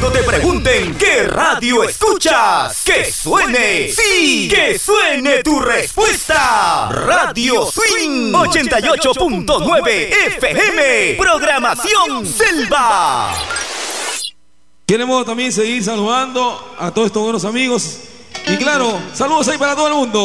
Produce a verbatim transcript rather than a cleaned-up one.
Cuando te pregunten qué radio escuchas, que suene, sí, que suene tu respuesta. Radio Swing ochenta y ocho punto nueve F M, programación Selva. Queremos también seguir saludando a todos estos buenos amigos. Y claro, saludos ahí para todo el mundo.